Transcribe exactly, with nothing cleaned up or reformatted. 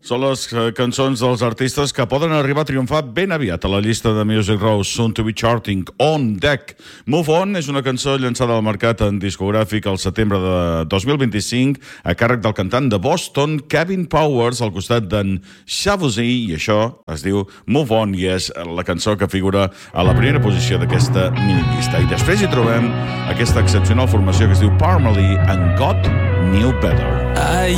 Són les cançons dels artistes que poden arribar a triomfar ben aviat a la llista de Music Row, Soon to be Charting, On Deck. Move On és una cançó llançada al mercat en discogràfic al setembre de dos mil vint-i-cinc a càrrec del cantant de Boston, Kevin Powers, al costat d'en Shabuzi, i això es diu Move On, i és la cançó que figura a la primera posició d'aquesta minilista. I després hi trobem aquesta excepcional formació que es diu Parmalee and God Knew Better.